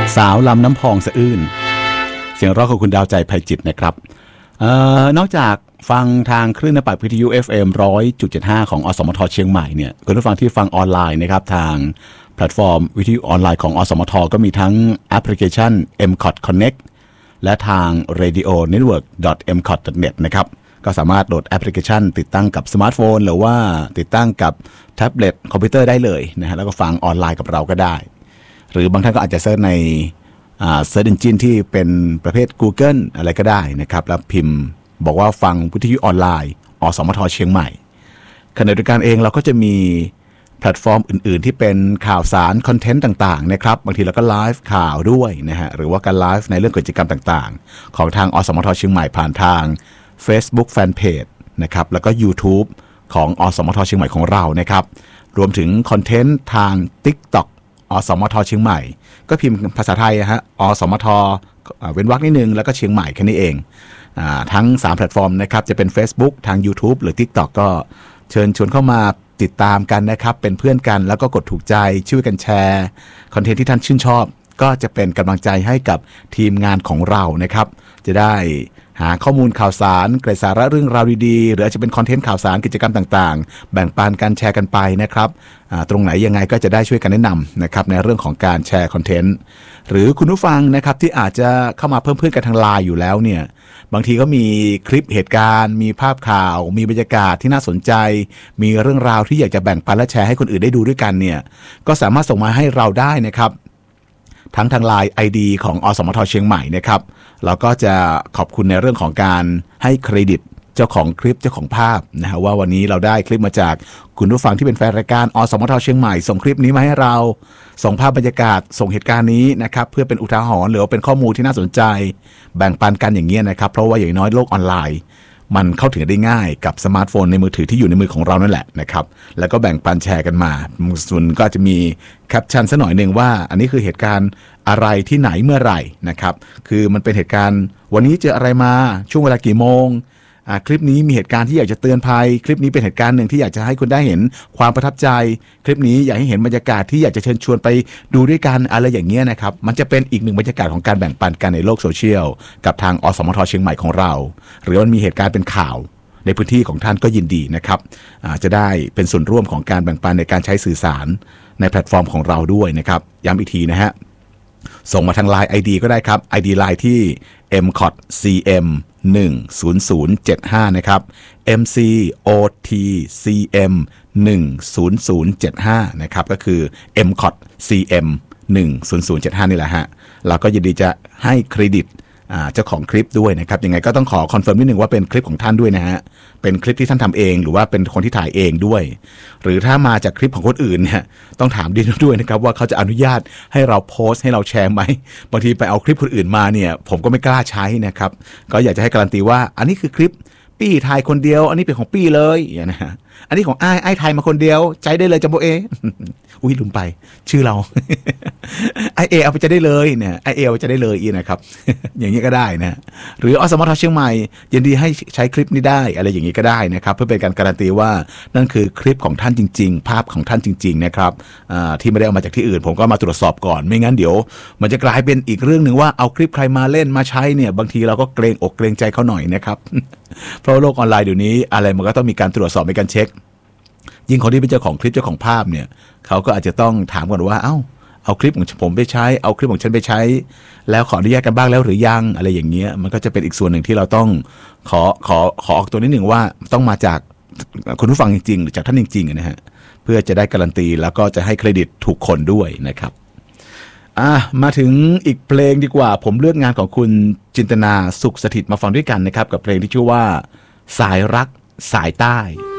สาวลำน้ำพองสะอื้นเสียงร้องของคุณดาวใจไพจิตรนะครับนอกจากฟังทางคลื่นนภาวิทยุ FM 100.75 ของอสมทเชียงใหม่เนี่ยคุณผู้ฟังที่ฟังออนไลน์นะครับทางแพลตฟอร์มวิทยุออนไลน์ของอสมทก็มีทั้งแอปพลิเคชัน MCOT Connect และทาง radionetwork.mcot.net นะครับก็สามารถโหลดแอปพลิเคชันติดตั้งกับสมาร์ทโฟนหรือว่าติดตั้งกับแท็บเล็ตคอมพิวเตอร์ได้เลยนะฮะแล้วก็ฟังออนไลน์กับเราก็ได้หรือบางท่านก็อาจจะเซิร์ชในSearch Engine ที่เป็นประเภท Google อะไรก็ได้นะครับแล้วพิมพ์บอกว่าฟังวิทยุออนไลน์อสมทเชียงใหม่ขณะเดียวกันเองเราก็จะมีแพลตฟอร์มอื่นๆที่เป็นข่าวสารคอนเทนต์ต่างๆนะครับบางทีเราก็ไลฟ์ข่าวด้วยนะฮะหรือว่าการไลฟ์ในเรื่องกิจกรรมต่างๆของทางอสมทเชียงใหม่ผ่านทาง Facebook Fanpage นะครับแล้วก็ YouTube ของอสมทเชียงใหม่ของเรานะครับรวมถึงคอนเทนต์ทาง TikTok อสมทเชียงใหม่ก็พิมพ์ภาษาไทยฮะอสมทเว้นวรรคนิดนึงแล้วก็เชียงใหม่แค่นี้เองทั้ง3แพลตฟอร์มนะครับจะเป็น Facebook ทาง YouTube หรือ TikTok ก็เชิญชวนเข้ามาติดตามกันนะครับเป็นเพื่อนกันแล้วก็กดถูกใจช่วยกันแชร์คอนเทนต์ที่ท่านชื่นชอบก็จะเป็นกำลังใจให้กับทีมงานของเรานะครับจะได้หาข้อมูลข่าวสารเกร็ดสาระเรื่องราวดีๆหรืออาจจะเป็นคอนเทนต์ข่าวสารกิจกรรมต่างๆแบ่งปันกันแชร์กันไปนะครับตรงไหนยังไงก็จะได้ช่วยกันแนะนำนะครับในเรื่องของการแชร์คอนเทนต์หรือคุณผู้ฟังนะครับที่อาจจะเข้ามาเพิ่มเพื่อนกันทางไลน์อยู่แล้วเนี่ยบางทีก็มีคลิปเหตุการณ์มีภาพข่าวมีบรรยากาศที่น่าสนใจมีเรื่องราวที่อยากจะแบ่งปันและแชร์ให้คนอื่นได้ดูด้วยกันเนี่ยก็สามารถส่งมาให้เราได้นะครับทั้งทาง LINE ID ของอสมทเชียงใหม่นะครับเราก็จะขอบคุณในเรื่องของการให้เครดิตเจ้าของคลิปเจ้าของภาพนะฮะว่าวันนี้เราได้คลิปมาจากคุณผู้ฟังที่เป็นแฟนรายการอสมทเชียงใหม่ส่งคลิปนี้มาให้เราส่งภาพบรรยากาศส่งเหตุการณ์นี้นะครับเพื่อเป็นอุทาหรณ์หรือว่าเป็นข้อมูลที่น่าสนใจแบ่งปันกันอย่างเงี้ยนะครับเพราะว่าอย่างน้อยโลกออนไลน์มันเข้าถึงได้ง่ายกับสมาร์ทโฟนในมือถือที่อยู่ในมือของเรานั่นแหละนะครับแล้วก็แบ่งปันแชร์กันมาส่วนก็จะมีแคปชั่นสักหน่อยนึงว่าอันนี้คือเหตุการณ์อะไรที่ไหนเมื่อไหร่นะครับคือมันเป็นเหตุการณ์วันนี้เจออะไรมาช่วงเวลากี่โมงคลิปนี้มีเหตุการณ์ที่อยากจะเตือนภัยคลิปนี้เป็นเหตุการณ์หนึ่งที่อยากจะให้คุณได้เห็นความประทับใจคลิปนี้อยากให้เห็นบรรยากาศที่อยากจะเชิญชวนไปดูด้วยกันอะไรอย่างเงี้ยนะครับมันจะเป็นอีกหนึ่งบรรยากาศของการแบ่งปันกันในโลกโซเชียลกับทางอสมทเชียงใหม่ของเราหรือมันมีเหตุการณ์เป็นข่าวในพื้นที่ของท่านก็ยินดีนะครับจะได้เป็นส่วนร่วมของการแบ่งปันในการใช้สื่อสารในแพลตฟอร์มของเราด้วยนะครับย้ำอีกทีนะฮะส่งมาทาง LINE ID ก็ได้ครับ ID LINE ที่ MCOTCM 10075นะครับ MCOTCM 10075นะครับก็คือ MCOTCM 10075นี่แหละฮะเราก็ยินดีจะให้เครดิตเจ้าของคลิปด้วยนะครับยังไงก็ต้องขอคอนเฟิร์มนิดนึงว่าเป็นคลิปของท่านด้วยนะฮะเป็นคลิปที่ท่านทำเองหรือว่าเป็นคนที่ถ่ายเองด้วยหรือถ้ามาจากคลิปของคนอื่นเนี่ยต้องถามดีด้วยนะครับว่าเขาจะอนุญาตให้เราโพสต์ให้เราแชร์ไหมบางทีไปเอาคลิปคนอื่นมาเนี่ยผมก็ไม่กล้าใช้นะครับก็อยากจะให้การันตีว่าอันนี้คือคลิปปี้ถ่ายคนเดียวอันนี้เป็นของปี้เลยอย่างนะฮะอันนี้ของไอ้ถ่ายมาคนเดียวใจได้เลยจัมโบเออุ้ยลืมไปชื่อเราไอเอเอาไปจะได้เลยเนี่ยไอเอเอาไปจะได้เลยอีนะครับ อย่างนี้ก็ได้นะหรืออสมทเชียงใหม่ยินดีให้ใช้คลิปนี้ได้อะไรอย่างนี้ก็ได้นะครับเพื่อเป็นการการันตีว่านั่นคือคลิปของท่านจริงๆภาพของท่านจริงๆนะครับที่ไม่ได้เอามาจากที่อื่นผมก็มาตรวจสอบก่อนไม่งั้นเดี๋ยวมันจะกลายเป็นอีกเรื่องนึงว่าเอาคลิปใครมาเล่นมาใช้เนี่ยบางทีเราก็เกรงอกเกรงใจเขาหน่อยนะครับ เพราะโลกออนไลน์เดี๋ยวนี้อะไรมันก็ต้องมีการตรวจสอบมีการเช็คยิ่งคนที่เป็นเจ้าของคลิปเจ้าของภาพเนี่ยเขาก็อาจจะต้องถามก่อนว่าเอาคลิปของผมไปใช้เอาคลิปของฉันไปใช้แล้วขออนุญาตกันบ้างแล้วหรือยังอะไรอย่างเงี้ยมันก็จะเป็นอีกส่วนหนึ่งที่เราต้องขอออกตัวนิดหนึ่งว่าต้องมาจากคุณผู้ฟังจริงๆหรือจากท่านจริงๆนะฮะเพื่อจะได้การันตีแล้วก็จะให้เครดิตถูกคนด้วยนะครับมาถึงอีกเพลงดีกว่าผมเลือกงานของคุณจินตนาสุขสถิตมาฟังด้วยกันนะครับกับเพลงที่ชื่อว่าสายรักสายใต้